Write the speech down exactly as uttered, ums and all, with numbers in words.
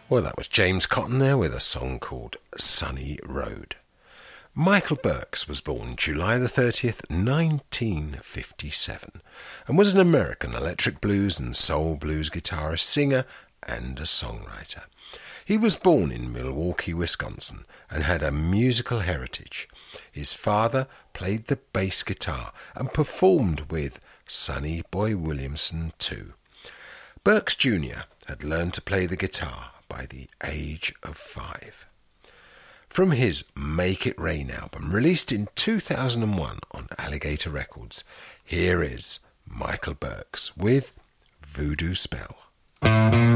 Well, that was James Cotton there with a song called Sunny Road. Michael Berks was born July the thirtieth, nineteen fifty-seven, and was an American electric blues and soul blues guitarist, singer, and a songwriter. He was born in Milwaukee, Wisconsin, and had a musical heritage. His father played the bass guitar and performed with Sonny Boy Williamson too. Berks Junior had learned to play the guitar by the age of five. From his Make It Rain album, released in two thousand one on Alligator Records, here is Michael Berks with Voodoo Spell.